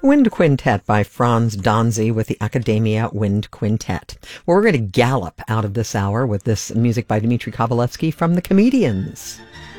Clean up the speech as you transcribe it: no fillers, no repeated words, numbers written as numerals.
Wind Quintet by Franz Donzi with the Academia Wind Quintet. We're going to gallop out of this hour with this music by Dmitri Kovalevsky from The Comedians.